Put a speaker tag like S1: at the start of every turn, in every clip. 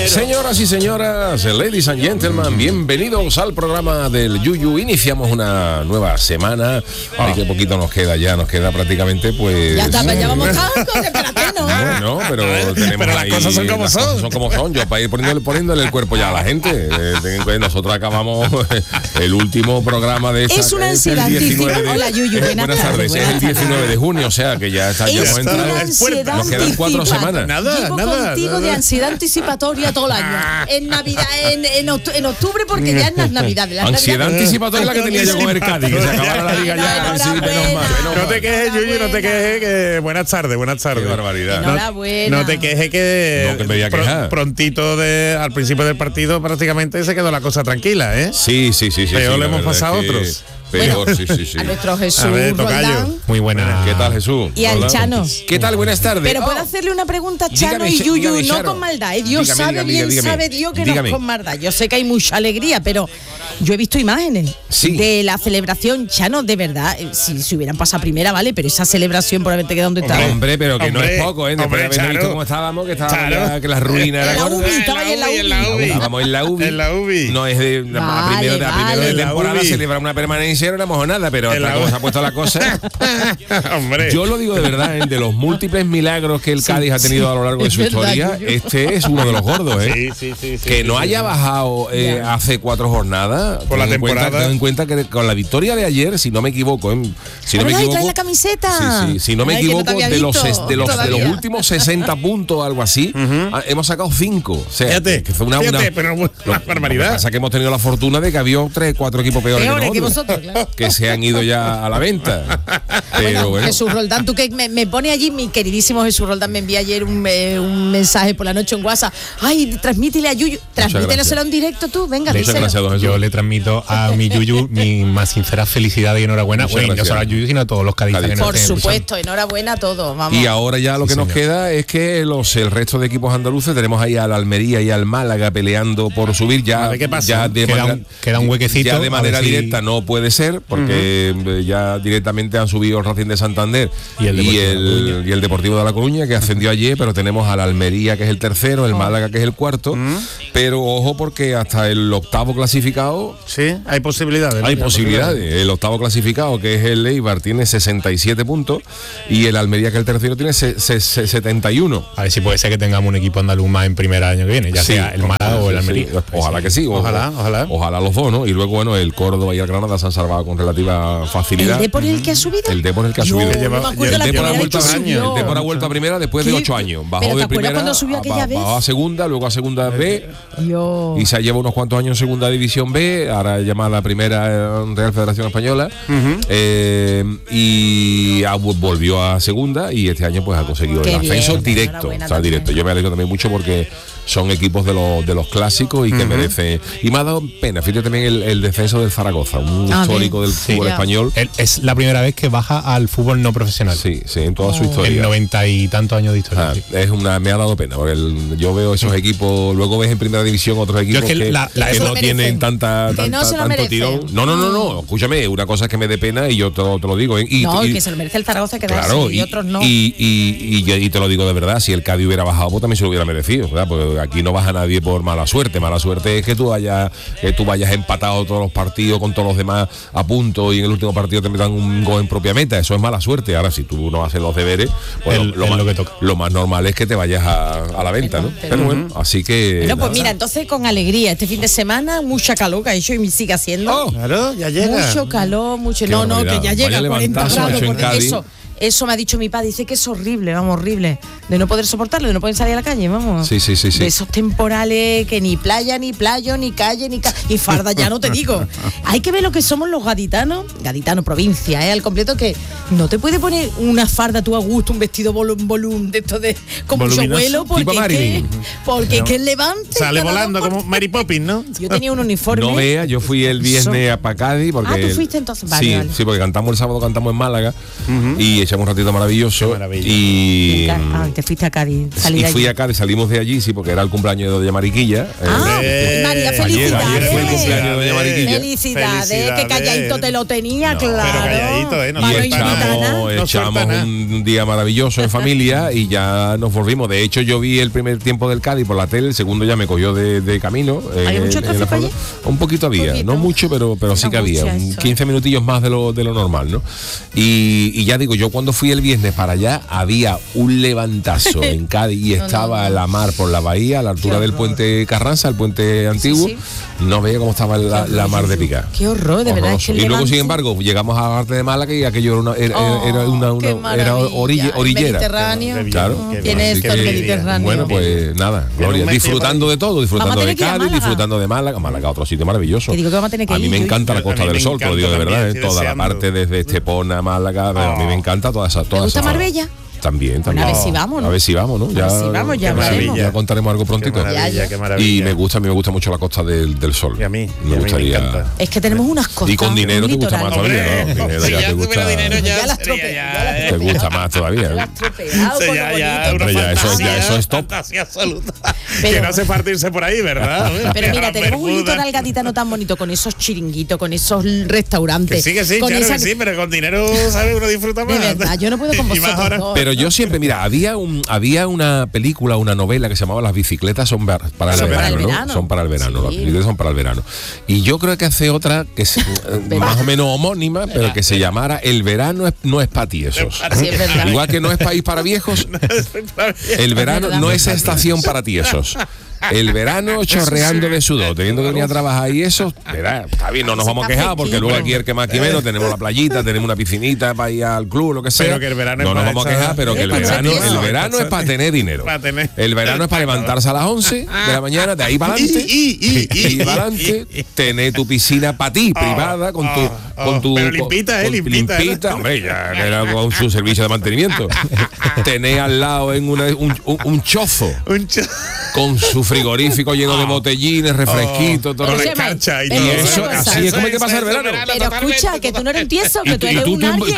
S1: Señoras y señoras, ladies and gentlemen, bienvenidos al programa del Yuyu. Iniciamos una nueva semana. Ay, que poquito nos queda prácticamente, pues.
S2: Ya está, ya vamos tanto, espérate, ¿no?
S1: No, pero tenemos
S3: pero las
S1: ahí,
S3: cosas son como son.
S1: Son como son. Yo para ir poniéndole el cuerpo ya a la gente. Nosotros acabamos el último programa de esta.
S2: Es una ansiedad anticipada. Hola, Yuyu,
S1: buenas tardes. Es el 19 de junio, o sea que ya está.
S2: Es una ansiedad.
S1: Nos quedan 4 semanas.
S2: Llevo contigo de ansiedad anticipatoria todo el año. En Navidad, en octubre, porque ya en las Navidades.
S1: Ansiedad anticipatoria es la que tenía yo con el Cádiz, que se acabara la liga ya. Sí, menos mal.
S3: No te quejes, Yuyu, no te quejes, que buenas tardes.
S1: Qué barbaridad.
S2: Enhorabuena.
S3: No te quejes que,
S1: No, que me voy a quejar.
S3: Prontito al principio del partido prácticamente se quedó la cosa tranquila, ¿eh?
S1: Sí.
S3: Peor le hemos pasado a otros.
S1: Peor, sí.
S2: A nuestro Jesús
S3: A ver, tocayo.
S2: Roldán.
S3: Muy buena.
S1: ¿Qué tal, Jesús?
S2: Y al
S1: Hola.
S2: Chano.
S1: ¿Qué tal? Buenas tardes.
S2: Pero puedo hacerle una pregunta a Chano
S1: Dígame,
S2: y Yuyu,
S1: dígame,
S2: no
S1: Charo.
S2: con maldad. Dios
S1: Dígame,
S2: sabe bien, sabe Dios que no
S1: dígame.
S2: es con maldad. Yo sé que hay mucha alegría, pero yo he visto imágenes de la celebración. Chano, de verdad, si se hubieran pasado primera, vale, pero esa celebración por haberte quedado donde estaba.
S1: Hombre, pero que no es poco, ¿eh? Después de haber
S3: Charo.
S1: visto cómo estábamos, que ya, que la ruina era
S2: En la
S1: gorda.
S2: UBI, estaba ahí en la UBI.
S1: Estábamos en la UBI.
S3: En la UBI.
S1: No es de
S2: Vale,
S1: primero de
S2: vale.
S1: temporada
S3: En la UBI.
S1: celebrar una permanencia, no éramos nada, pero
S3: En la
S1: hasta como
S3: UBI.
S1: se ha puesto la cosa.
S3: Hombre.
S1: Yo lo digo de verdad, de los múltiples milagros que el Cádiz ha tenido a lo largo de
S2: es
S1: su
S2: verdad,
S1: historia,
S2: Yuyu.
S1: este es uno de los gordos, ¿eh?
S3: Sí.
S1: Que no haya bajado hace 4 jornadas
S3: Por la temporada.
S1: ten en cuenta que con la victoria de ayer, si no me equivoco,
S2: ¿Traes la camiseta?
S1: Sí, si no me
S2: Ay, que
S1: equivoco,
S2: te había
S1: de los
S2: visto.
S1: últimos 60 puntos, algo así, hemos sacado 5. O sea,
S3: Fíjate,
S1: que fue una
S3: pero una
S1: lo
S3: barbaridad.
S1: que pasa es que hemos tenido la fortuna de que había 3-4 equipos peores
S2: Que vosotros, claro.
S1: que se han ido ya a la venta. Pero bueno.
S2: Jesús Roldán, tú que me pone allí, mi queridísimo Jesús Roldán me envía ayer un mensaje por la noche en WhatsApp. Ay, transmítele a Yuyu. Transmítelo en directo tú, venga,
S1: Muchas
S2: díselo.
S1: gracias, don Jesús.
S4: Yo le transmito a mi Yuyu mi más sincera felicidad y enhorabuena.
S1: Muchas
S4: Bueno, y no
S1: gracias.
S4: solo a Yuyu, sino a todos los cadizantes.
S2: Por supuesto, enhorabuena a todos. Vamos.
S1: Y ahora ya lo que
S4: Sí,
S1: nos
S4: señor.
S1: queda es que el resto de equipos andaluces, tenemos ahí al Almería y al Málaga peleando por subir. Ya,
S3: A ver qué pasa.
S1: ya de
S4: Queda un huequecito.
S1: ya de
S4: a
S1: manera
S4: ver si-
S1: directa no puede ser, porque ya directamente han subido el Racing de Santander
S4: Y el Deportivo de La Coruña.
S1: y el Deportivo de La Coruña, que ascendió ayer, pero tenemos al Almería, que es el tercero, el Málaga, que es el cuarto. Pero ojo, porque hasta el octavo clasificado
S3: Sí, hay posibilidades. ¿no?
S1: hay posibilidades. El octavo clasificado, que es el Eibar, tiene 67 puntos y el Almería, que es el tercero, tiene 71.
S4: A ver si puede ser que tengamos un equipo andaluz más en primer año que viene, ya
S1: Sí,
S4: sea el Málaga o el Almería.
S1: sí. Ojalá que sí. Ojalá los dos, ¿no? Y luego, bueno, el Córdoba y el Granada se han salvado con relativa facilidad.
S2: ¿El Depor es el que ha subido?
S1: El Depor es el que ha
S2: Yo
S1: subido.
S2: no me acuerdo
S1: El
S2: la
S1: Depor
S2: primera
S1: ha
S2: vez
S1: vuelto
S2: que
S1: a
S2: subió.
S1: el Depor ha vuelto a primera después de
S2: ¿Qué?
S1: 8 años.
S2: ¿Pero
S1: Bajó
S2: te
S1: de
S2: acuerdas
S1: primera,
S2: cuando subió aquella vez?
S1: bajó a segunda, luego a segunda B
S2: Dios.
S1: y se ha llevado unos cuantos años en segunda división B, ahora llamada primera Real Federación Española, y volvió a segunda y este año pues ha conseguido
S2: Qué
S1: el ascenso
S2: bien,
S1: directo.
S2: enhorabuena
S1: O sea,
S2: también.
S1: directo. Yo me alegro también mucho porque son equipos de los clásicos y que merecen. Y me ha dado pena, fíjate también el descenso del Zaragoza, un histórico del fútbol
S2: ya.
S1: español.
S4: Es la primera vez que baja al fútbol no profesional.
S1: Sí, en toda su
S4: En
S1: historia.
S4: 90 y tantos años de historia.
S1: Ah,
S4: sí.
S1: me ha dado pena porque yo veo esos equipos, luego ves en primera división otros equipos
S4: es que
S1: que,
S4: la-
S1: que
S2: se
S1: no
S2: lo
S1: tienen
S2: merecen.
S1: tanta
S2: Que no se lo
S1: tanto
S2: merecen.
S1: tirón. No, escúchame, una cosa es que me dé pena y yo te lo digo. Y
S2: Que se lo merece el Zaragoza quedarse
S1: claro,
S2: y otros no.
S1: y te lo digo de verdad, si el Cádiz hubiera bajado, pues también se lo hubiera merecido, ¿verdad? Porque aquí no baja nadie por mala suerte. Mala suerte es que tú vayas empatado todos los partidos con todos los demás a punto y en el último partido te metan un gol en propia meta. Eso es mala suerte. Ahora, si tú no haces los deberes, pues
S4: Es lo que toca.
S1: lo más normal es que te vayas a la venta, ¿no? Pero bueno, así que.
S2: Bueno, pues
S1: nada.
S2: mira, entonces con alegría, este fin de semana, mucha calor que ha hecho y me sigue haciendo.
S1: Oh,
S3: Claro, ya llega.
S2: Mucho calor, mucho.
S1: Qué
S2: No,
S1: barbaridad.
S2: que ya llega
S1: Vaya
S2: a 40
S1: levantazo
S2: grados.
S1: ha hecho en
S2: Porque
S1: Cádiz.
S2: eso me ha dicho mi padre, dice que es horrible, vamos, horrible. De no poder soportarlo, de no poder salir a la calle, vamos.
S1: Sí.
S2: De esos temporales que ni playa, ni playo, ni calle, y farda, ya no te digo. Hay que ver lo que somos los gaditanos provincia, al completo, que no te puede poner una farda tú a gusto, un vestido volum de esto de con mucho
S3: Voluminoso.
S2: vuelo,
S1: Tipo
S2: porque
S1: Marilyn.
S2: es que el levante.
S3: Sale
S2: cada
S3: volando
S2: dos por
S3: como Mary Poppins, ¿no?
S2: Yo tenía un uniforme.
S1: No vea, yo fui el viernes a Cádiz porque
S2: Ah, ¿tú fuiste entonces? Vale,
S1: sí,
S2: vale.
S1: sí, porque cantamos el sábado, cantamos en Málaga y echamos un ratito maravilloso.
S3: Qué maravilla.
S1: Y
S2: te fuiste a Cádiz.
S1: y fui a Cádiz, salimos de allí, sí, porque era el cumpleaños de Doña Mariquilla.
S2: María, felicidades.
S1: Ayer fue el cumpleaños de Doña Mariquilla.
S2: Felicidades, que calladito te lo tenía,
S1: No,
S2: claro.
S3: pero calladito, ¿no?
S2: Mano
S1: Y
S2: gitana.
S3: No
S1: echamos
S3: suelta nada.
S1: un día maravilloso en familia y ya nos volvimos. De hecho, yo vi el primer tiempo del Cádiz por la tele, el segundo ya me cogió de camino.
S2: ¿Hay mucho tráfico
S1: forma.
S2: allí?
S1: Un poquito había,
S2: Poquito.
S1: no mucho, pero sí que había.
S2: Angustia eso,
S1: 15 minutillos más de lo normal, ¿no? Y ya digo, yo cuando fui el viernes para allá, había un levantazo en Cádiz y estaba la mar por la bahía, a la altura del puente Carranza, el puente antiguo.
S2: sí.
S1: No veía cómo estaba la mar de picar.
S2: Qué horror, de verdad. Es que
S1: Y luego, sin
S2: levante-
S1: embargo, llegamos a la parte de Málaga y aquello era
S2: Qué
S1: era
S2: maravilla.
S1: orillera.
S2: Mediterráneo.
S3: Qué bien,
S1: Claro.
S3: qué
S2: Tiene
S3: bien.
S2: esto el
S1: que,
S2: Mediterráneo.
S1: bueno, pues nada, Gloria,
S3: un mes
S1: disfrutando
S3: por
S1: de todo, disfrutando
S2: Vamos a
S1: de
S2: tener que ir a
S1: Cádiz,
S2: Málaga.
S1: disfrutando de Málaga. Málaga, otro sitio maravilloso.
S2: Que digo que vamos a tener que
S1: mí
S2: ir,
S1: me
S2: yo-
S1: encanta la
S3: A
S1: Costa
S3: mí
S1: del
S3: me
S1: Sol, te lo digo de
S3: encanta
S1: verdad,
S3: también,
S1: toda la
S3: estoy
S1: parte desde Estepona, Málaga, a mí me encanta toda esa.
S2: ¿Te gusta
S1: zona.
S2: Marbella?
S1: También.
S2: A ver si vamos, ¿no?
S1: A ver si vamos, ¿no?
S2: A ver si vamos, ya
S3: Qué
S2: hablaremos.
S3: maravilla.
S1: Ya contaremos algo
S3: Qué
S1: prontito.
S3: maravilla, qué maravilla.
S1: Y a mí me gusta mucho la Costa del Sol.
S3: Y a mí
S1: me gustaría.
S3: encanta.
S2: Es que tenemos unas costas.
S1: Y con dinero
S2: un
S1: te gusta
S2: litoral.
S1: más todavía, ¿no?
S3: Hombre,
S1: Dinero
S3: si
S1: ya
S3: ya
S1: te
S3: tuviera
S1: gusta.
S3: dinero
S2: Ya
S3: ya
S2: las
S3: sería
S2: tropeo,
S3: ya,
S2: ya las
S1: Te
S2: tropeo.
S1: gusta más todavía.
S2: Las tropeado,
S3: Sí,
S2: con
S3: ya,
S2: lo
S3: ya,
S2: bonito.
S3: una
S1: Hombre, ya
S3: fantasía,
S1: eso es top.
S3: fantasía absoluta.
S2: Pero-
S3: Que no hace partirse por ahí, ¿verdad?
S2: Pero mira,
S3: La
S2: tenemos un
S3: Bermuda.
S2: litoral gaditano tan bonito con esos chiringuitos, con esos restaurantes.
S3: Que sí,
S2: con
S3: claro
S2: esa-
S3: que sí, pero con dinero, ¿sabes? Uno disfruta
S2: De
S3: más.
S2: verdad, yo no puedo con
S3: Y más
S2: vosotros
S3: ahora-
S2: dos.
S1: Pero yo siempre, mira, había una película, una novela que se llamaba Las bicicletas son para el
S2: Son para el
S1: verano,
S2: verano.
S1: ¿no? Son para el verano,
S2: Sí.
S1: las bicicletas son para el verano. Y yo creo que hace otra que es más o menos homónima, pero que se llamara El verano no es para tiesos.
S2: Sí, es verdad.
S1: Igual que no es país para viejos, el verano
S2: verdad.
S1: no es estación para tiesos. El verano chorreando de sudor, teniendo que venir a trabajar y eso, verá, está bien, no nos vamos a quejar porque luego aquí el que más que menos tenemos la playita, tenemos una piscinita para ir al club, lo que sea.
S3: Pero que el verano
S1: no
S3: es
S1: nos
S3: para
S1: vamos a
S3: echar-
S1: quejar, pero que el
S2: para echar
S1: verano,
S2: tieso.
S1: el verano es para tener dinero.
S3: Para tener-
S1: El verano es para levantarse a las 11 de la mañana, de ahí para adelante, y para adelante, tener tu piscina para ti, privada, con tu
S3: Pero limpita, limpita.
S1: limpita, hombre, ya que era con su servicio de mantenimiento. Tener al lado en un chozo
S3: Un ch-
S1: con su frigorífico lleno de botellines, refresquitos, todo
S3: con
S1: lo
S3: la
S1: que-
S2: Escúchame,
S3: escarcha y
S2: pero
S3: todo.
S1: y eso,
S2: una cosa.
S1: así es como hay que pasar el verano.
S2: Pero escucha, que tú no eres un tieso, que tú eres un alguien.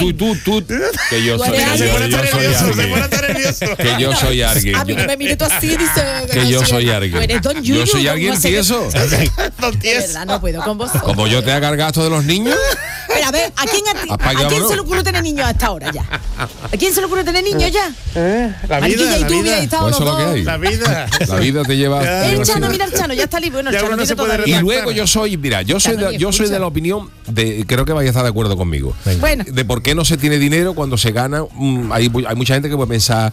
S1: Que yo
S2: Tú
S1: soy,
S2: eres
S3: Se
S2: alguien.
S3: pone
S1: yo
S3: tan
S1: soy
S3: nervioso, se
S1: alguien.
S3: pone tan nervioso.
S1: Que yo soy alguien.
S2: A mí no me mire tú así, dice.
S1: Que yo soy
S2: Tú
S1: alguien.
S2: eres don Yuyu.
S1: Yo soy
S2: ¿cómo
S1: alguien
S2: se-
S1: tieso.
S3: Don
S2: De
S3: Tieso.
S2: verdad, no puedo con vosotros.
S1: Como yo te haga el gasto de los niños.
S2: Pero a ver, ¿a quién
S1: Apagámonos.
S2: se le ocurre tener niños hasta ahora ya? ¿A quién se le ocurre tener niños ya?
S3: La
S2: Mariquilla
S3: vida,
S2: y
S3: la
S2: tú habéis
S3: vida.
S2: estado
S1: Pues
S2: los
S1: eso es lo que
S2: dos.
S1: hay.
S3: La vida.
S1: La vida te lleva.
S3: Ya.
S2: El
S1: lleva
S2: Chano,
S1: así.
S2: mira el Chano, ya está libre. Bueno, el
S3: Ya
S2: Chano
S3: uno no
S2: tiene
S3: se puede
S2: todavía.
S1: Y luego yo soy de la opinión de, creo que vais a estar de acuerdo conmigo,
S2: Bueno.
S1: de por qué no se tiene dinero cuando se gana. Hay mucha gente que puede pensar,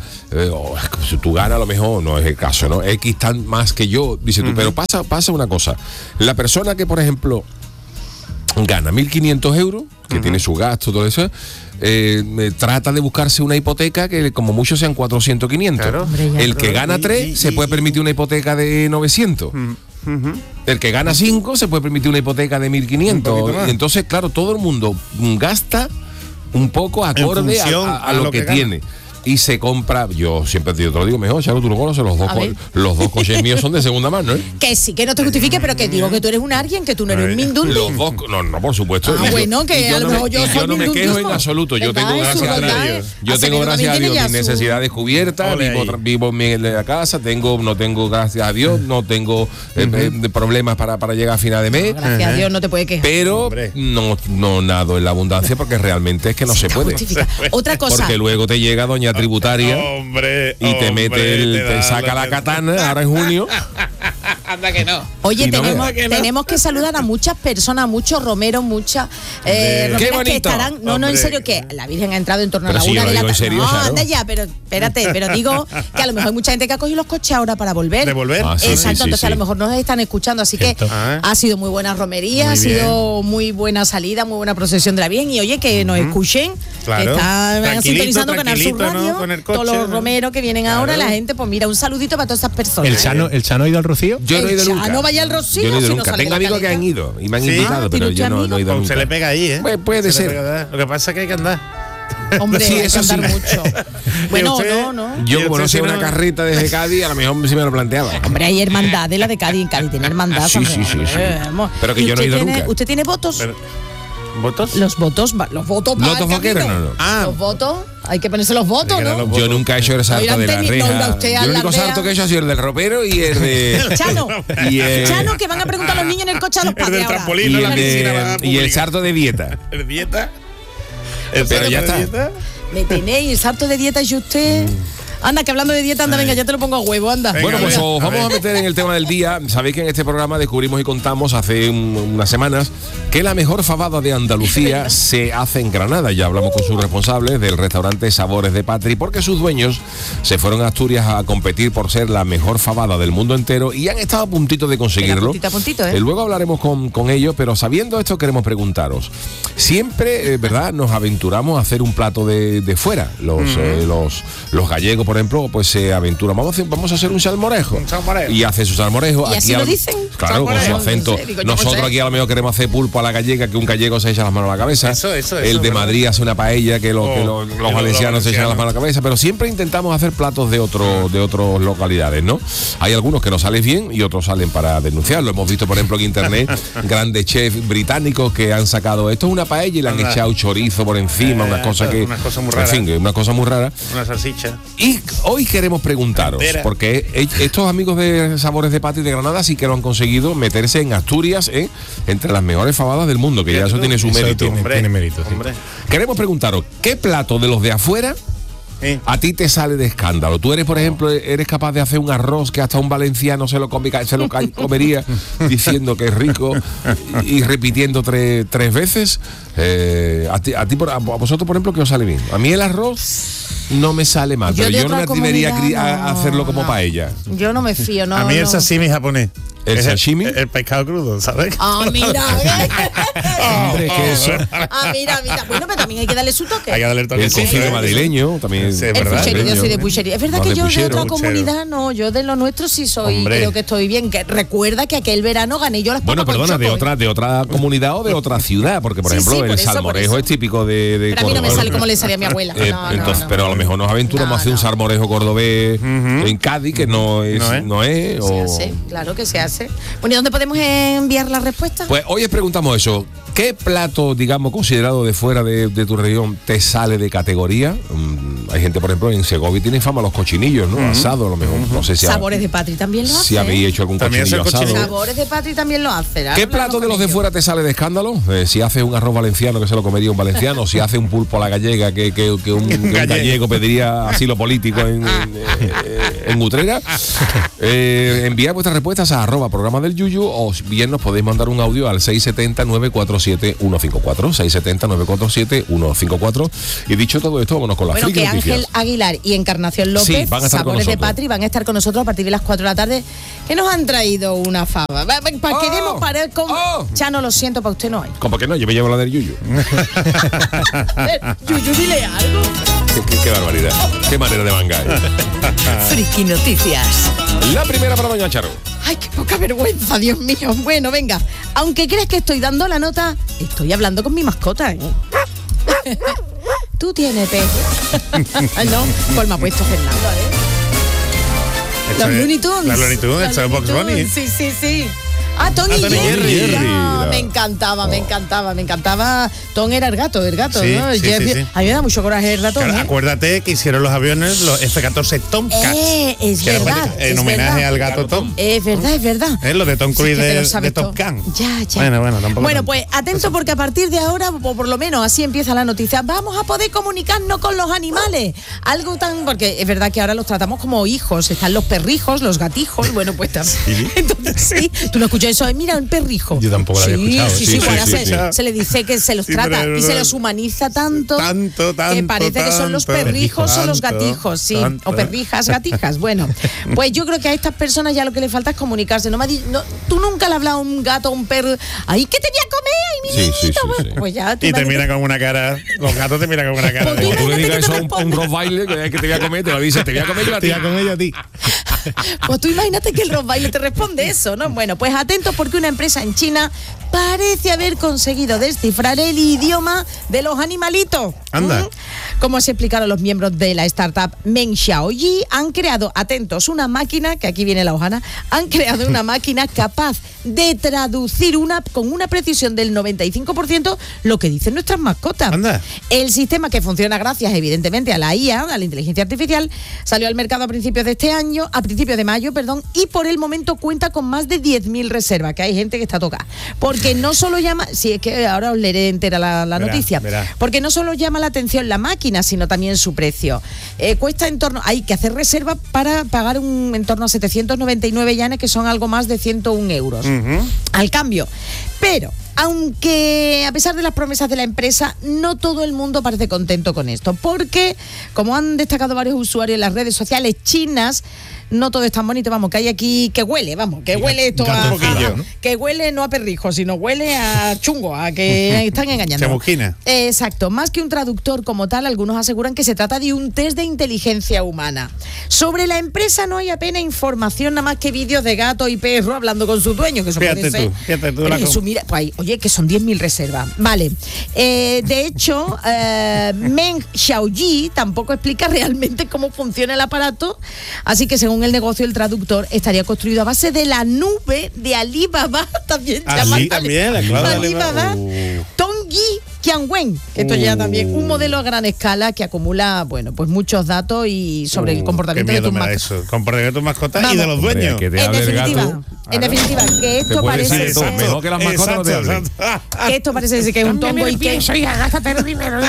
S1: si tú ganas a lo mejor no es el caso, ¿no? X tan más que yo, dice tú, pero pasa una cosa. La persona que, por ejemplo, gana 1.500 euros, que tiene su gasto, todo eso, trata de buscarse una hipoteca que como mucho sean 400, 500.
S3: Claro.
S2: Hombre, ya.
S1: El que gana 3 se puede permitir una hipoteca de 900. El que gana 5 se puede permitir una hipoteca de
S3: Un poquito
S1: 1.500.
S3: más.
S1: Y entonces, claro, todo el mundo gasta un poco acorde
S3: función
S1: a lo que
S3: gana.
S1: tiene. Y se compra, yo siempre te lo digo mejor, Charo, tú lo conoces,
S2: A ver.
S1: los dos coches míos son de segunda mano, ¿eh?
S2: Que sí, que no te justifique, pero que digo que tú eres un alguien, que tú no eres un mindundi.
S1: Los dos, no, por supuesto.
S2: Ah,
S1: Y yo-
S2: bueno, que
S1: y yo
S2: a lo
S1: no me-
S2: mejor yo
S1: y
S2: soy
S1: yo no me
S2: mindundismo.
S1: quejo en absoluto. Yo
S2: ¿Verdad?
S1: tengo,
S2: Es su
S1: gracias a
S2: verdad,
S1: Dios,
S2: ¿eh?
S1: yo
S2: Acevedo
S1: tengo, gracias a
S2: también
S1: Dios,
S2: tiene
S1: mis
S2: ya su-
S1: necesidades cubiertas,
S3: Ole
S1: vivo,
S3: ahí.
S1: vivo en la casa, no tengo, gracias a Dios, no tengo de problemas para llegar a final de mes.
S2: Gracias a Dios, no te puede quejar.
S1: Pero
S3: Hombre.
S1: no nado en la abundancia porque realmente es que no se puede.
S2: Justifica. Otra cosa.
S1: Porque luego te llega doña tributaria
S3: Hombre.
S1: y te mete te
S3: da
S1: saca la katana ahora en junio.
S3: Anda que no.
S2: Oye,
S1: Y no
S2: tenemos,
S3: veas.
S2: tenemos que saludar a muchas personas, muchos romeros, muchas romeras
S1: Qué
S2: que
S1: bonito.
S2: estarán. No, en
S3: Hombre.
S2: serio, que la Virgen ha entrado en torno a
S1: Pero
S2: la
S1: si yo
S2: una
S1: lo
S2: de la
S1: digo en
S2: tarde.
S1: serio,
S2: No,
S1: Charo.
S2: anda ya, pero espérate, pero digo que a lo mejor hay mucha gente que ha cogido los coches ahora para volver.
S3: ¿De volver?
S1: Ah, sí,
S2: Exacto,
S1: sí,
S2: entonces
S1: sí.
S2: a lo mejor nos están escuchando, así que
S4: Cierto.
S3: Ah.
S2: ha sido muy buena romería,
S3: Muy
S2: ha sido muy buena salida, muy buena procesión de la Virgen. Y oye, que nos escuchen,
S3: Claro.
S2: que están
S3: Tranquilito,
S2: sintonizando Canal Sur
S3: tranquilito, ¿no?
S2: Radio,
S3: Con el
S2: todos
S3: coche,
S2: los
S3: ¿no?
S2: romeros que vienen ahora,
S3: Claro.
S2: la gente, pues mira, un saludito para todas esas personas.
S4: ¿El Chano ha ido al Rocío?
S1: Yo no he ido
S2: El
S1: nunca.
S2: Chano vaya al Rocío,
S1: Yo no he ido
S2: si no
S1: nunca.
S2: sale
S1: Tengo
S2: la
S1: amigos que
S2: caleta.
S1: han ido y me han
S3: ¿Sí?
S1: invitado,
S2: Ah,
S1: pero
S2: ¿tiene
S1: yo
S2: usted
S1: no he
S2: amigos?
S1: ido
S3: Pues
S1: nunca.
S3: se le pega ahí, ¿eh?
S1: Pues puede
S3: Se le
S1: ser.
S3: pega. Lo que pasa es que hay que andar.
S2: Hombre,
S1: Sí,
S2: hay que
S1: eso sí.
S2: andar mucho. Bueno,
S3: usted?
S2: no.
S1: Yo
S3: ¿Y
S1: como
S3: usted
S1: no sé
S3: si
S1: una
S3: no?
S1: carreta desde Cádiz, a lo mejor sí me lo planteaba.
S2: Hombre, hay hermandad de la de Cádiz. En Cádiz tiene hermandad.
S1: Ah, sí,
S2: hombre,
S1: sí, sí, sí.
S2: vamos.
S1: Pero que
S2: ¿Y
S1: yo no he
S2: usted
S1: ido
S2: tiene-
S1: nunca.
S2: ¿Usted tiene votos?
S3: Pero- ¿Votos?
S2: Los votos. Los votos.
S1: ¿Lotos
S2: para el
S1: vaqueros?
S2: camino.
S1: No, no.
S3: Ah,
S2: Los votos. Hay que ponerse los votos, ¿no?
S1: Yo nunca he hecho el salto
S2: irán
S1: de la
S2: no
S1: reja.
S2: irá usted a
S1: Yo el
S2: la
S1: único
S2: aldea.
S1: salto que he hecho ha sido el del ropero y el de...
S2: Chano,
S1: Y,
S2: Chano, que van a preguntar a los niños en el coche a los
S3: El
S2: padres
S3: del
S2: ahora.
S3: trampolín,
S1: y
S3: no
S1: el
S3: la piscina
S1: de- y el salto de dieta.
S3: ¿El dieta?
S1: Pero ya está.
S2: Me tenéis el salto de dieta y usted... Anda, que hablando de dieta, anda, venga, ya te lo pongo a huevo, anda.
S3: Venga,
S1: Bueno, pues
S3: venga,
S1: os
S3: a
S1: vamos a
S3: ver.
S1: meter en el tema del día. Sabéis que en este programa descubrimos y contamos hace unas semanas que la mejor fabada de Andalucía se hace en Granada. Ya hablamos con sus responsables del restaurante Sabores de Patri, porque sus dueños se fueron a Asturias a competir por ser la mejor fabada del mundo entero y han estado a puntito de conseguirlo.
S2: Puntito a puntito, ¿eh?
S1: Luego hablaremos con ellos, pero sabiendo esto queremos preguntaros. Siempre, ¿verdad? Nos aventuramos a hacer un plato de fuera. Los gallegos, por ejemplo, pues se aventuran. Vamos a hacer un salmorejo.
S3: Un salmorejo.
S1: Y hace su salmorejo.
S2: ¿Y así lo dicen?
S1: Claro, con su
S3: Salmorejo.
S1: acento.
S2: No sé, digo, yo no
S1: Nosotros
S2: sé.
S1: aquí a lo mejor queremos hacer pulpo a la gallega, que un gallego se echa las manos a la cabeza.
S3: Eso,
S1: El de
S3: ¿verdad?
S1: Madrid hace una paella, que los
S3: los
S1: valencianos se echan las manos a la cabeza. Pero siempre intentamos hacer platos de otras localidades, ¿no? Hay algunos que no salen bien y otros salen para denunciarlo. Hemos visto, por ejemplo, en internet grandes chefs británicos que han sacado esto es una paella y le han
S3: Anda.
S1: echado chorizo por encima, unas cosas que...
S3: unas cosas muy raras.
S1: En fin, una cosa muy rara.
S3: Una salsicha.
S1: Y hoy queremos preguntaros,
S3: Entera.
S1: porque estos amigos de Sabores de Patri de Granada sí que lo han conseguido meterse en Asturias, entre las mejores fabadas del mundo, que ya eso tiene su
S4: Eso
S1: mérito.
S4: tiene mérito, sí.
S3: Hombre.
S1: Queremos preguntaros, ¿qué plato de los de afuera a ti te sale de escándalo? Tú eres, por ejemplo, eres capaz de hacer un arroz que hasta un valenciano se lo comería diciendo que es rico y repitiendo tres veces. A vosotros, por ejemplo, ¿qué os sale bien? A mí el arroz no me sale mal,
S2: Yo
S1: pero
S2: de
S1: yo no me
S2: otra
S1: atrevería
S2: comunidad,
S1: a hacerlo como
S2: no.
S1: paella.
S2: Yo no me fío, no.
S3: A mí el
S2: no.
S3: sashimi japonés.
S1: ¿El
S3: Es
S1: sashimi?
S3: El pescado crudo, ¿sabes?
S2: Ah, mira.
S1: Hombre, que eso.
S2: Ah, mira. Bueno, pero también hay que darle su toque.
S3: Hay que darle el toque.
S1: El cocido madrileño también.
S3: Sí,
S2: El
S3: ¿verdad?
S2: puchero, yo soy de puchería. Es verdad
S1: No,
S2: que
S1: de
S2: yo de
S1: puchero,
S2: otra
S3: puchero.
S2: comunidad no, yo de lo nuestro sí soy,
S3: Hombre.
S2: creo que estoy bien. Que recuerda que aquel verano gané yo las
S1: Bueno,
S2: papas con
S1: perdona,
S2: choco,
S1: de otra comunidad o de otra ciudad, porque por
S2: Sí,
S1: ejemplo
S2: sí, por
S1: el
S2: eso, por
S1: salmorejo
S2: eso.
S1: es típico de
S2: Pero a mí no me
S1: Córdoba.
S2: sale como le salía a mi abuela. No,
S1: Entonces,
S2: no.
S1: pero a lo mejor nos aventuramos
S2: No,
S1: a hacer un
S2: no.
S1: salmorejo cordobés en Cádiz, que no es.
S2: Se hace, claro que se hace. Bueno, ¿y dónde podemos enviar la respuesta?
S1: Pues hoy os preguntamos eso. ¿Qué plato, digamos, considerado de fuera de tu región te sale de categoría? Hay gente, por ejemplo, en Segovia tiene fama los cochinillos, ¿no? Asado, a lo mejor. No sé si
S2: Sabores de Patri también lo hace.
S1: si habéis hecho algún
S3: También
S1: cochinillo
S3: hace
S1: asado.
S3: cochinillo.
S2: Sabores de Patri también lo hace.
S1: ¿Qué
S2: Hablamos
S1: plato de
S2: con
S1: los de
S2: ellos.
S1: fuera te sale de escándalo? Si hace un arroz valenciano que se lo comería un valenciano, si hace un pulpo a la gallega que un gallego pediría asilo político en Utrera. Enviad vuestras respuestas a @programa del Yuyu o bien nos podéis mandar un audio al 670-947-154. 670-947-154. Y dicho todo esto, vámonos con las
S2: Bueno,
S1: friki
S2: que
S1: noticias.
S2: Ángel Aguilar y Encarnación
S1: Sí,
S2: López,
S1: van a estar con
S2: Sabores de
S1: nosotros.
S2: Patri, van a estar con nosotros a partir de las 4 de la tarde, que nos han traído una fava. Queremos parar con... Chano, lo siento, para usted no hay.
S1: ¿Cómo que no? Yo me llevo la del Yuyu.
S2: Yuyu, dile algo.
S1: Qué barbaridad. Qué manera de mangar.
S5: Friki Noticias.
S1: La primera para doña Charo.
S2: Ay, qué poca vergüenza, Dios mío. Bueno, venga, aunque creas que estoy dando la nota, estoy hablando con mi mascota, ¿eh? Tú tienes pez. No, pues me ha puesto Fernando, ¿eh? Los Looney Tunes.
S3: Los Looney Tunes,
S2: Los
S3: esto es Bugs
S2: Looney
S3: Bunny.
S2: Tunes, Sí. Ah, Tom y
S3: Tom y
S2: Jerry.
S3: Jerry.
S2: Ah, me encantaba. Tom era el gato,
S3: Sí,
S2: ¿no?
S3: sí,
S2: Jerry-
S3: sí.
S2: A mí me da mucho coraje el ratón.
S3: Claro,
S2: ¿eh?
S3: acuérdate que hicieron los aviones los F-14 Tomcats.
S2: Es
S3: que era
S2: verdad.
S3: en
S2: es
S3: homenaje
S2: verdad.
S3: al gato Tom.
S2: Es verdad.
S3: Lo de Tom
S2: Sí,
S3: Cruise
S2: que te lo
S3: de
S2: sabes
S3: Top
S2: todo.
S3: Gun.
S2: Ya.
S3: Bueno, tampoco
S2: Bueno,
S3: tanto.
S2: pues atento porque a partir de ahora, o por lo menos así empieza la noticia, vamos a poder comunicarnos con los animales. Algo tan... Porque es verdad que ahora los tratamos como hijos. Están los perrijos, los gatijos, bueno, pues también. Entonces sí, tú no escuchas eso, mira, un perrijo.
S4: Yo tampoco lo había escuchado.
S2: Sí, ahora
S1: sí.
S2: se le dice que se los
S3: Sí,
S2: trata
S3: pero
S2: y se los humaniza tanto que parece que son los perrijos o los gatijos, sí,
S3: tanto.
S2: o perrijas, gatijas. Bueno, pues yo creo que a estas personas ya lo que le falta es comunicarse. Tú nunca le has hablado a un gato, a un perro, ay, ¿qué te voy a comer? Ay, mi
S1: Sí,
S2: niñito.
S1: sí.
S2: Pues ya, tú
S3: Y te
S2: imagínate-
S3: miran con una cara. Los gatos te miran con una cara.
S2: Pues
S3: de-
S2: mira,
S1: Tú le
S2: Imagínate
S1: digas
S2: que
S1: eso
S2: te
S1: a un
S2: responde.
S1: Rottweiler que te voy a comer, te lo dice, te voy a comer yo a ti.
S4: con ella a ti.
S2: Pues tú imagínate que el Rottweiler te responde eso, ¿no? Bueno, pues atentos porque una empresa en China parece haber conseguido descifrar el idioma de los animalitos.
S3: Anda.
S2: Como se explicaron los miembros de la startup Meng Xiaoyi, han creado, atentos, una máquina, que aquí viene la hojana, han creado una máquina capaz de traducir con una precisión del 95% lo que dicen nuestras mascotas.
S3: Anda.
S2: El sistema, que funciona gracias evidentemente a la IA, a la inteligencia artificial, salió al mercado a principios de mayo, y por el momento cuenta con más de 10.000 reservas, que hay gente que está tocada. Porque no solo llama, si es que ahora os leeré entera la noticia, porque no solo llama la atención la máquina, sino también su precio. Cuesta hay que hacer reserva para pagar en torno a 799 yanes, que son algo más de 101 euros al cambio. Pero aunque a pesar de las promesas de la empresa, no todo el mundo parece contento con esto, porque, como han destacado varios usuarios en las redes sociales chinas, no todo es tan bonito, que hay aquí que huele, esto que huele no a perrijo, sino huele a chungo, a que están engañando.
S3: Chamusquina.
S2: Exacto, más que un traductor como tal, algunos aseguran que se trata de un test de inteligencia humana. Sobre la empresa no hay apenas información, nada más que vídeos de gato y perro hablando con su dueño, que eso puede ser.
S3: Fíjate tú.
S2: Oye, que son 10.000 reservas. Vale. De hecho, Meng Xiaoyi tampoco explica realmente cómo funciona el aparato, así que según el negocio, el traductor estaría construido a base de la nube de Alibaba, también llamada Alibaba, Tongyi Qianwen. Esto ya también un modelo a gran escala que acumula, pues muchos datos y sobre el comportamiento de tus mascotas.
S3: Comportamiento de tus mascotas y de los dueños.
S2: En definitiva, que esto parece ser
S1: mejor que las mascotas no te hablen.
S2: Que esto parece ser que es un tongo y que
S6: gástate el dinero,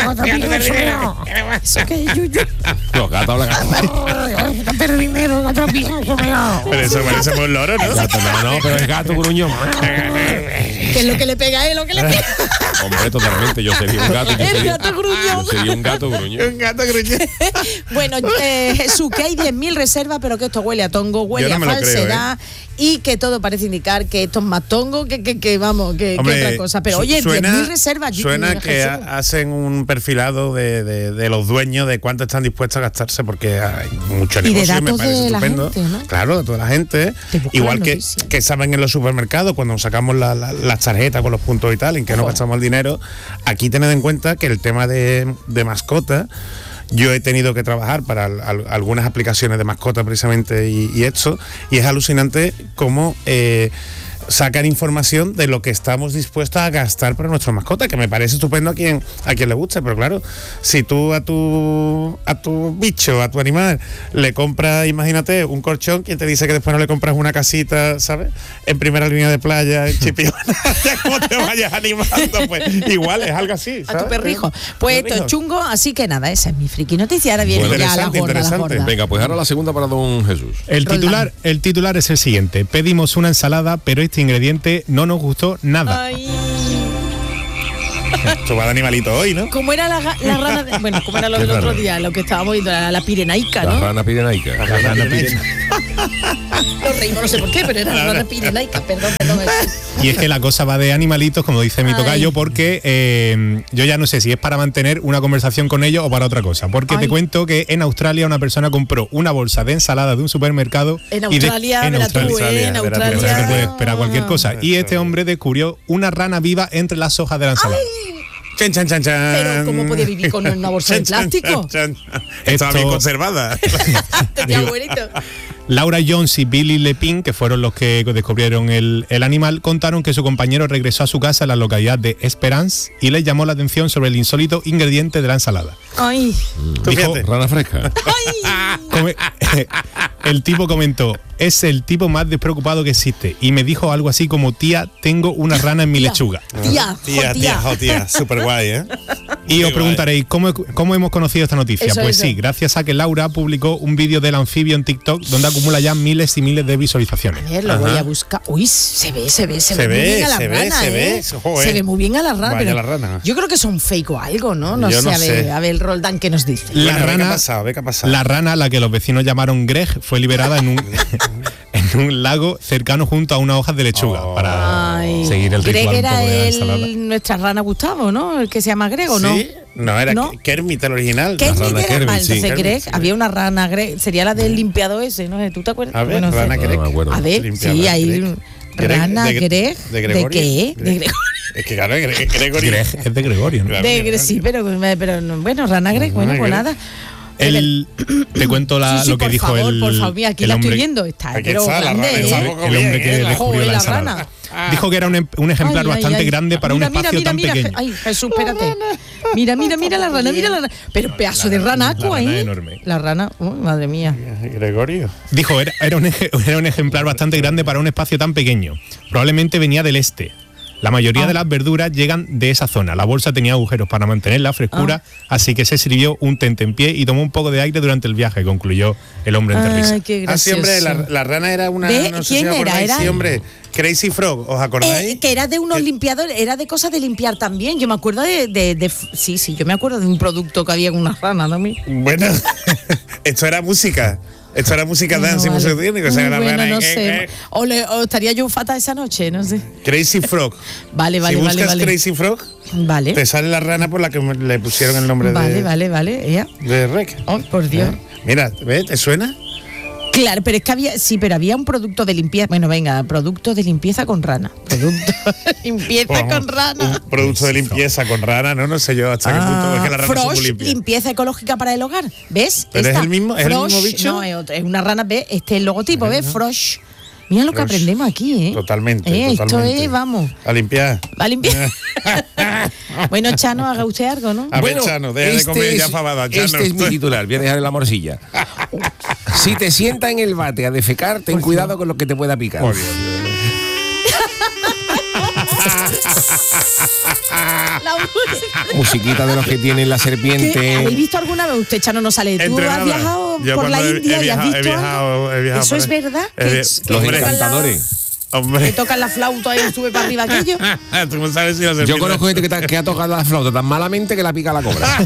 S2: ¿Eso qué es, Yuyu?
S1: Los gatos hablan.
S6: Gástate el dinero, gato pienso,
S3: Pero eso parece un loro, ¿no?
S1: No, pero es gato gruñón.
S2: Que es lo que le pega a él, lo que le pega.
S1: Hombre, totalmente. Yo sería un gato.
S2: El gato gruñón.
S1: Yo sería un gato gruñón.
S3: Un gato gruñón.
S2: Bueno, Jesús, que hay 10.000 reservas, pero que esto huele a tongo, huele a
S3: me lo
S2: falsedad, y que todo parece indicar que esto es más tongo que otra cosa. Pero oye, 10.000 reservas.
S3: Suena que hacen un perfilado de los dueños, de cuánto están dispuestos a gastarse, porque hay mucho negocio,
S2: y de datos
S3: me parece
S2: de
S3: estupendo.
S2: la gente, ¿no?
S3: Claro, de toda la gente. Igual que saben en los supermercados, cuando sacamos las tarjetas con los puntos y tal, en que no gastamos el dinero. Aquí tened en cuenta que el tema de mascotas, yo he tenido que trabajar para algunas aplicaciones de mascotas precisamente y esto, y es alucinante cómo sacan información de lo que estamos dispuestos a gastar para nuestras mascotas, que me parece estupendo a quien le guste, pero claro, si tú a tu bicho, a tu animal, le compras, imagínate, un colchón, ¿quién te dice que después no le compras una casita, ¿sabes? En primera línea de playa, en Chipiona, ¿cómo te vayas animando? Pues igual es algo así, ¿sabes?
S2: A tu perrijo. Pues esto es chungo, así que nada, esa es mi friki noticia. Ahora viene ya la gorda.
S1: Venga, pues ahora la segunda para don Jesús.
S4: El titular es el siguiente: pedimos una ensalada, pero este ingrediente no nos gustó nada.
S2: Ay.
S3: Esto va de animalito hoy, ¿no?
S2: ¿Cómo era la rana? Bueno, ¿cómo era lo del otro día? Lo que estábamos viendo, la pirenaica, ¿no?
S1: La rana pirenaica.
S2: Nos reímos, no sé por qué, pero era la rana pirenaica, perdón.
S4: Y es que la cosa va de animalitos, como dice mi tocayo, porque yo ya no sé si es para mantener una conversación con ellos o para otra cosa. Porque te cuento que en Australia una persona compró una bolsa de ensalada de un supermercado.
S2: En Australia.
S4: Se puede esperar cualquier cosa. Y este hombre descubrió una rana viva entre las hojas de la ensalada.
S3: Chan, chan, chan, chan.
S2: Pero ¿cómo podía vivir con una bolsa de plástico?
S3: Estaba bien conservada.
S2: Tenía buenito.
S4: Laura Jones y Billy Lepin, que fueron los que descubrieron el animal, contaron que su compañero regresó a su casa en la localidad de Esperance y les llamó la atención sobre el insólito ingrediente de la ensalada.
S2: Ay.
S1: Dijo, rana fresca.
S4: El tipo comentó: es el tipo más despreocupado que existe, y me dijo algo así como: tía, tengo una rana en mi lechuga.
S3: Tía, súper guay, ¿eh?
S4: Y os preguntaréis, ¿cómo hemos conocido esta noticia? Pues sí, gracias a que Laura publicó un vídeo del anfibio en TikTok donde acumula ya miles y miles de visualizaciones.
S2: A ver, lo voy a buscar. Uy, se ve muy bien a la rana, ¿eh? Se ve muy bien a la rana.
S3: Vaya la rana.
S2: Yo creo que son fake o algo, ¿no? No sé, a ver, Roldán, ¿qué nos dice?
S4: La rana,
S3: ¿qué ha pasado?
S4: La rana, la que los vecinos llamaron Greg, fue liberada en un lago cercano junto a unas hojas de lechuga para seguir el ritual.
S2: Greg era
S4: de la ensalada.
S2: nuestra rana Gustavo, ¿no? El que se llama Greg, ¿o no?
S3: Sí. No, era Kermit el original.
S2: Kermit era mal,
S1: sí.
S2: Greg. Había una rana Greg, sería la del limpiado ese, ¿no? ¿Tú te acuerdas?
S3: A ver, rana Greg.
S1: No me acuerdo.
S2: A ver, sí, ahí Rana Greg.
S3: ¿De Gregorio?
S2: ¿De qué? De Gregorio.
S3: Es que claro, Gregorio.
S4: Greg es de Gregorio, ¿no?
S2: Sí, pero bueno, Rana Greg, bueno, pues nada.
S4: Te cuento
S2: Sí,
S4: lo que
S2: por
S4: dijo
S2: favor,
S4: el
S2: por favor, mira, aquí
S4: el
S2: la
S4: hombre,
S2: estoy viendo. Está,
S3: Aquí
S2: pero
S3: está, la
S2: grande,
S3: rana,
S2: ¿eh?
S3: está poco
S4: el hombre que
S3: bien,
S4: descubrió
S2: Joder,
S4: la
S2: la
S4: ensalada.
S2: rana.
S4: Dijo que era un ejemplar bastante grande para un espacio tan pequeño.
S2: Ay, Jesús, espérate. Mira la rana. Pero pedazo de ranaco
S4: la
S2: ahí.
S4: rana enorme.
S2: La rana, madre mía.
S3: Gregorio.
S4: Dijo, era un ejemplar bastante grande para un espacio tan pequeño. Probablemente venía del este. La mayoría de las verduras llegan de esa zona. La bolsa tenía agujeros para mantener la frescura, así que se sirvió un tentempié y tomó un poco de aire durante el viaje, concluyó el hombre entre risas.
S2: Ay, qué gracioso.
S3: Sí, hombre, la rana era una...
S2: ¿Ve?
S3: No sé
S2: ¿Quién
S3: si os acordáis,
S2: era?
S3: sí, hombre, Crazy Frog, ¿os acordáis?
S2: Que era de unos limpiadores, era de cosas de limpiar también. Yo me acuerdo sí, yo me acuerdo de un producto que había con unas ranas también.
S3: Bueno, esto era música. Esto era música dance y música técnica. O sea, la
S2: Bueno,
S3: rana,
S2: no sé. O estaría yo fatal esa noche, no sé.
S3: Crazy Frog.
S2: Vale,
S3: Si buscas
S2: vale.
S3: Crazy Frog,
S2: Vale.
S3: te sale la rana por la que le pusieron el nombre
S2: Vale. Ya.
S3: de Rec.
S2: Oh, por Dios.
S3: Mira, ¿ves? ¿Te suena?
S2: Claro, pero es que había un producto de limpieza. Bueno, venga, producto de limpieza con rana. Producto de limpieza con rana.
S3: Un producto de limpieza con rana, no sé yo hasta qué punto es que la rana es muy
S2: Frosh,
S3: limpia.
S2: limpieza ecológica para el hogar. ¿Ves?
S3: ¿Pero
S2: Esta,
S3: es el mismo
S2: Frosh,
S3: bicho?
S2: No, es una rana, ¿ves? Este es el logotipo, ¿ves? Frosh. Mira lo que
S3: Frosh.
S2: aprendemos aquí, ¿eh?
S3: Totalmente.
S2: Esto es, vamos.
S3: A limpiar.
S2: A limpiar. Bueno, Chano, haga usted algo, ¿no?
S3: A ver, Chano, deja de comer ya fabada, Chano.
S1: Este es mi titular, voy a dejar en la morcilla. Si te sientas en el bate a defecar, ten cuidado con lo que te pueda picar.
S3: Oh, Dios.
S2: La música.
S1: Musiquita de los que tienen la serpiente.
S2: ¿Habéis visto alguna vez? Usted, Chano, no sale. ¿Tú
S3: Entrenada.
S2: has viajado
S3: Yo
S2: por la
S3: cuando
S2: India y has visto
S3: he viajado
S2: ¿Eso
S3: por
S2: es
S3: ahí.
S2: verdad?
S3: He
S2: Que-
S3: vi-
S2: que
S1: Los
S3: Hombre.
S2: tocan la-
S1: encantadores.
S2: que
S3: Hombre,
S2: tocan la flauta y sube para arriba aquello.
S3: tú no sabes si la
S1: Yo
S3: serpiente-
S1: conozco gente que ha tocado la flauta tan malamente que la pica la cobra.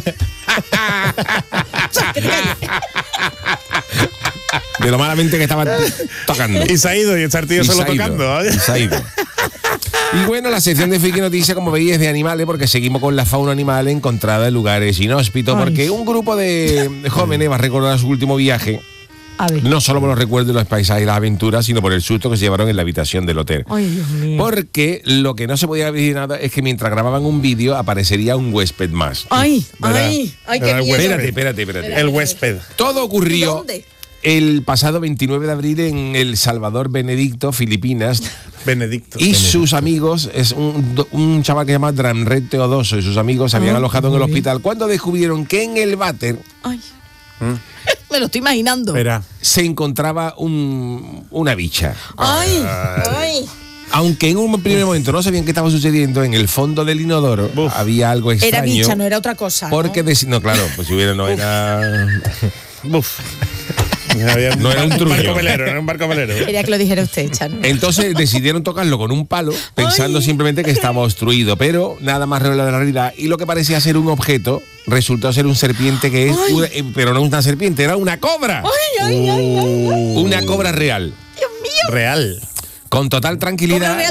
S1: De lo malamente que estaba tocando.
S3: Y se ha ido y está el tío
S1: Y
S3: solo
S1: se ha ido,
S3: tocando.
S1: y se ha ido. Y bueno, la sección de Friki Noticias, como veis, es de animales, porque seguimos con la fauna animal encontrada en lugares inhóspitos,
S2: Ay.
S1: porque un grupo de jóvenes va a recordar su último viaje,
S2: A ver.
S1: no solo por los recuerdos, los paisajes y las aventuras, sino por el susto que se llevaron en la habitación del hotel.
S2: Ay, Dios mío.
S1: Porque lo que no se podía ver nada es que mientras grababan un vídeo aparecería un huésped más.
S2: Ay,
S3: ¿Verdad?
S2: qué
S3: ¿Verdad,
S2: miedo.
S1: Espérate.
S3: El huésped.
S1: Todo ocurrió
S2: ¿Dónde?
S1: el pasado 29 de abril en El Salvador, Benedicto, Filipinas.
S3: Benedicto.
S1: Y sus amigos, es un chaval que se llama Dramret Teodoso, y sus amigos se habían alojado en el hospital cuando descubrieron que en el váter
S2: Ay. Me lo estoy imaginando.
S3: Espera.
S1: se encontraba una bicha.
S2: Ay.
S1: Aunque en un primer momento no sabían qué estaba sucediendo, en el fondo del inodoro había algo extraño.
S2: Era bicha, no era otra cosa.
S1: Porque no, claro, pues si hubiera no era.
S3: Buf.
S1: No era un
S3: barco
S1: trullo.
S3: velero, no era un barco velero.
S2: Quería que lo dijera usted, Chano.
S1: Entonces decidieron tocarlo con un palo, pensando simplemente que estaba obstruido, pero nada más revelado de la realidad. Y lo que parecía ser un objeto resultó ser un serpiente que es, pero no una serpiente, era una cobra.
S2: Ay.
S1: Una cobra real.
S3: Real.
S1: Con total tranquilidad.
S2: Cobra